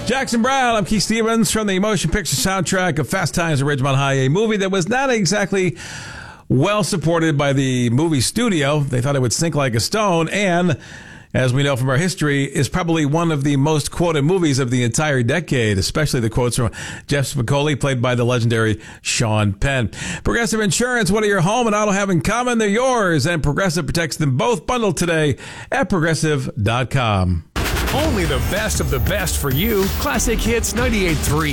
Jackson Brown, I'm Keith Stevens from the motion picture soundtrack of Fast Times at Ridgemont High, a movie that was not exactly well supported by the movie studio. They thought it would sink like a stone, and as we know from our history, is probably one of the most quoted movies of the entire decade, especially the quotes from Jeff Spicoli, played by the legendary Sean Penn. Progressive Insurance, what do your home and auto have in common? They're yours, and Progressive protects them both. Bundled today at Progressive.com. Only the best of the best for you. Classic Hits 98.3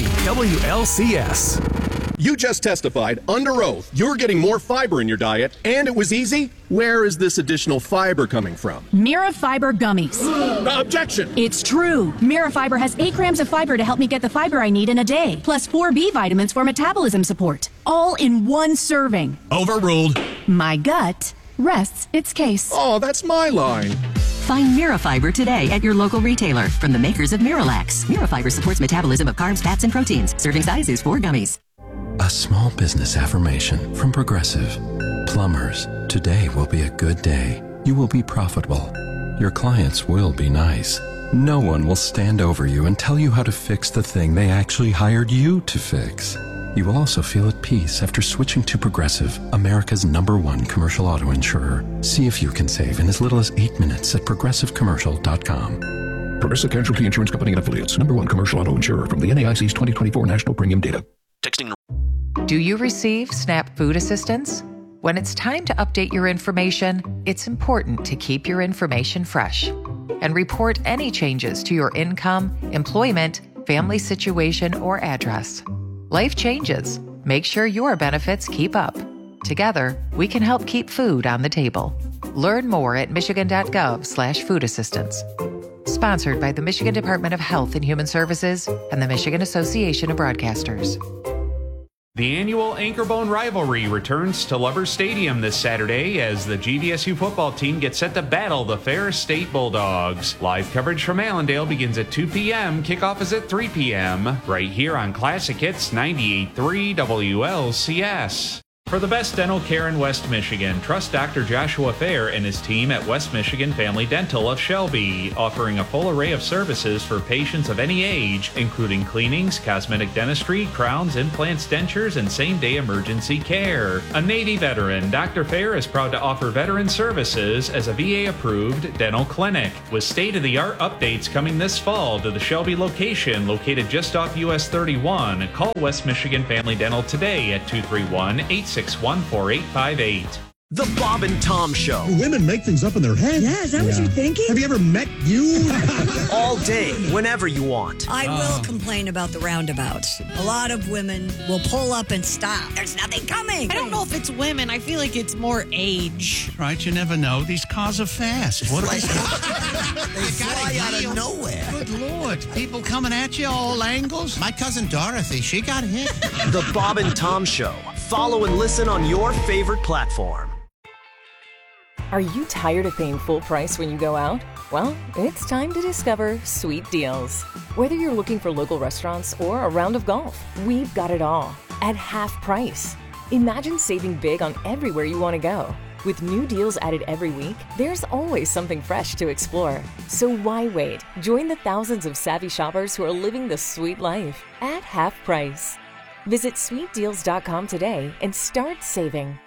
WLCS. You just testified under oath you're getting more fiber in your diet, and it was easy. Where is this additional fiber coming from? Mira Fiber Gummies. Objection! It's true. Mira Fiber has 8 grams of fiber to help me get the fiber I need in a day, plus 4 B vitamins for metabolism support. All in one serving. Overruled. My gut rests its case. Oh, that's my line. Find Mirafiber today at your local retailer from the makers of Miralax. Mirafiber supports metabolism of carbs, fats, and proteins. Serving size is 4 gummies. A small business affirmation from Progressive. Plumbers, today will be a good day. You will be profitable. Your clients will be nice. No one will stand over you and tell you how to fix the thing they actually hired you to fix. You will also feel at peace after switching to Progressive, America's #1 commercial auto insurer. See if you can save in as little as 8 minutes at progressivecommercial.com. Progressive Casualty Insurance Company and Affiliates, #1 commercial auto insurer from the NAIC's 2024 National Premium Data. Texting. Do you receive SNAP food assistance? When it's time to update your information, it's important to keep your information fresh and report any changes to your income, employment, family situation, or address. Life changes. Make sure your benefits keep up. Together, we can help keep food on the table. Learn more at michigan.gov/food assistance. Sponsored by the Michigan Department of Health and Human Services and the Michigan Association of Broadcasters. The annual Anchorbone Rivalry returns to Lubbers Stadium this Saturday as the GVSU football team gets set to battle the Ferris State Bulldogs. Live coverage from Allendale begins at 2 p.m. Kickoff is at 3 p.m. right here on Classic Hits 98.3 WLCS. For the best dental care in West Michigan, trust Dr. Joshua Fair and his team at West Michigan Family Dental of Shelby, offering a full array of services for patients of any age, including cleanings, cosmetic dentistry, crowns, implants, dentures, and same-day emergency care. A Navy veteran, Dr. Fair is proud to offer veteran services as a VA-approved dental clinic, with state-of-the-art updates coming this fall to the Shelby location located just off US 31. Call West Michigan Family Dental today at 231-861-4858. The Bob and Tom Show. Women make things up in their head. Yeah, is that what you're thinking? Have you ever met you? All day, whenever you want. I will complain about the roundabouts. A lot of women will pull up and stop. There's nothing coming. I don't know if it's women. I feel like it's more age. Right, you never know. These cars are fast. What They fly out of nowhere. Good Lord. People coming at you all angles. My cousin Dorothy, she got hit. The Bob and Tom Show. Follow and listen on your favorite platform. Are you tired of paying full price when you go out? Well, it's time to discover Sweet Deals. Whether you're looking for local restaurants or a round of golf, we've got it all at half price. Imagine saving big on everywhere you want to go. With new deals added every week, there's always something fresh to explore. So why wait? Join the thousands of savvy shoppers who are living the sweet life at half price. Visit sweetdeals.com today and start saving.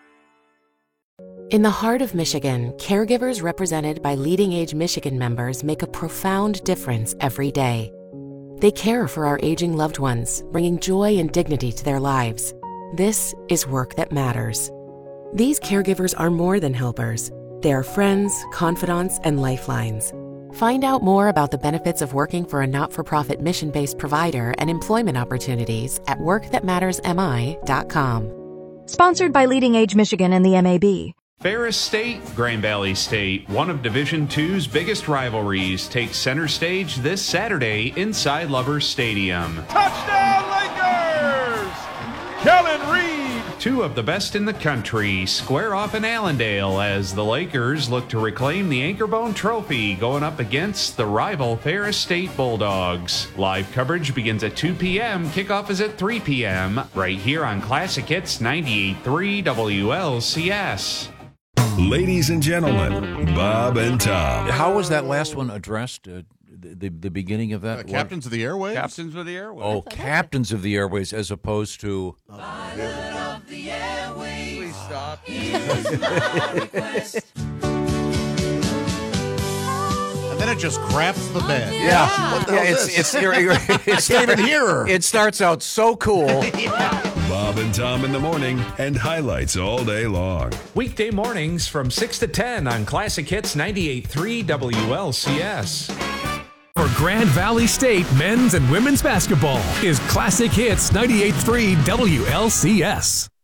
In the heart of Michigan, caregivers represented by Leading Age Michigan members make a profound difference every day. They care for our aging loved ones, bringing joy and dignity to their lives. This is work that matters. These caregivers are more than helpers. They are friends, confidants, and lifelines. Find out more about the benefits of working for a not-for-profit mission-based provider and employment opportunities at workthatmattersmi.com. Sponsored by Leading Age Michigan and the MAB. Ferris State, Grand Valley State, one of Division II's biggest rivalries, takes center stage this Saturday inside Lubbers Stadium. Touchdown Lakers! Kellen Reed! Two of the best in the country square off in Allendale as the Lakers look to reclaim the Anchorbone Trophy going up against the rival Ferris State Bulldogs. Live coverage begins at 2 p.m. Kickoff is at 3 p.m. right here on Classic Hits 98.3 WLCS. Ladies and gentlemen, Bob and Tom. How was that last one addressed? the beginning of that? Captains of the Airways? Captains of the Airways. Oh, Captains of the Airways as opposed to... Please stop. And then it just craps the bed. It's can't even hear her. It starts out so cool. Bob and Tom in the morning and highlights all day long. Weekday mornings from 6 to 10 on Classic Hits 98.3 WLCS. For Grand Valley State men's and women's basketball is Classic Hits 98.3 WLCS.